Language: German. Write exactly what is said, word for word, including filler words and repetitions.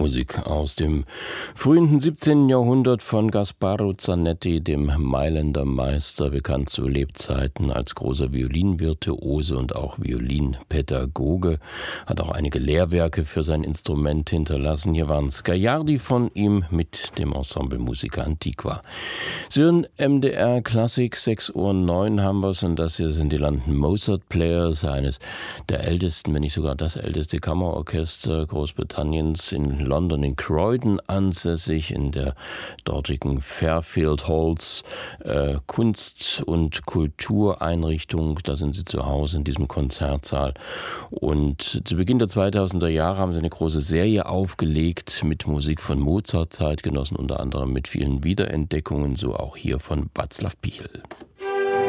Musik aus dem frühen siebzehnten. Jahrhundert von Gasparo Zanetti, dem Mailänder Meister, bekannt zu Lebzeiten als großer Violinvirtuose und auch Violinpädagoge, hat auch einige Lehrwerke für sein Instrument hinterlassen. Hier waren Scagliardi von ihm mit dem Ensemble Musica Antiqua. Sie hören M D R Klassik, sechs Uhr neun haben wir es, und das hier sind die London Mozart Players, eines der ältesten, wenn nicht sogar das älteste Kammerorchester Großbritanniens, in London, in Croydon ansässig, in der dortigen Fairfield Halls äh, Kunst- und Kultureinrichtung. Da sind sie zu Hause in diesem Konzertsaal. Und zu Beginn der zweitausender Jahre haben sie eine große Serie aufgelegt mit Musik von Mozart, Zeitgenossen, unter anderem mit vielen Wiederentdeckungen, so auch hier von Václav Pichl.